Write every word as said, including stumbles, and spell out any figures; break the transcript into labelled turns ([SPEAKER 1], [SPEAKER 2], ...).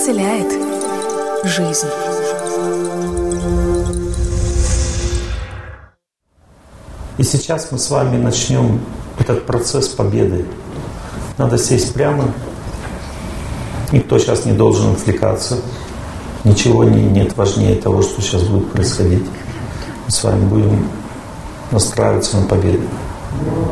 [SPEAKER 1] исцеляет жизнь.
[SPEAKER 2] И сейчас мы с вами начнем этот процесс победы. Надо сесть прямо. Никто сейчас не должен отвлекаться. Ничего не, нет важнее того, что сейчас будет происходить. Мы с вами будем настраиваться на победу.